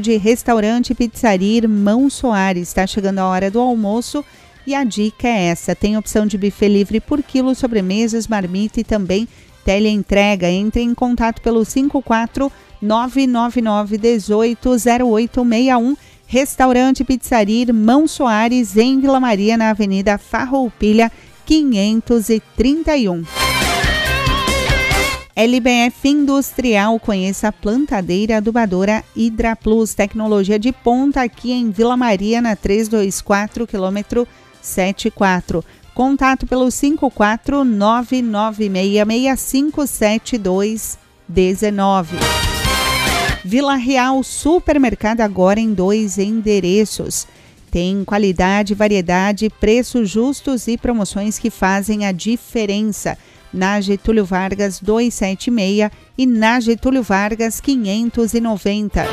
de Restaurante e Pizzaria Irmão Soares. Está chegando a hora do almoço e a dica é essa. Tem opção de buffet livre por quilo, sobremesas, marmita e também teleentrega. Entre em contato pelo 54999180861. Restaurante e Pizzaria Irmão Soares, em Vila Maria, na Avenida Farroupilha 531. LBF Industrial, conheça a plantadeira adubadora Hydra Plus, tecnologia de ponta aqui em Vila Maria, na 324 km 74. Contato pelo 54996657219. Vila Real Supermercado, agora em 2 endereços. Tem qualidade, variedade, preços justos e promoções que fazem a diferença. Na Getúlio Vargas 276 e na Getúlio Vargas 590.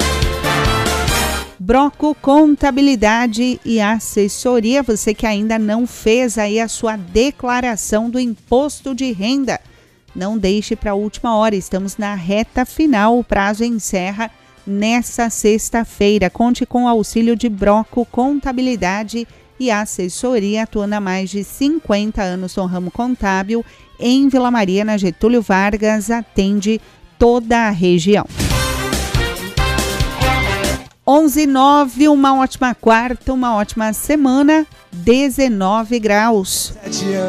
Broco Contabilidade e Assessoria, você que ainda não fez aí a sua declaração do imposto de renda, não deixe para a última hora, estamos na reta final, o prazo encerra nessa sexta-feira. Conte com o auxílio de Broco Contabilidade e Assessoria, atuando há mais de 50 anos no ramo contábil, em Vila Maria, na Getúlio Vargas, atende toda a região. 11:09, uma ótima quarta, uma ótima semana, 19 graus.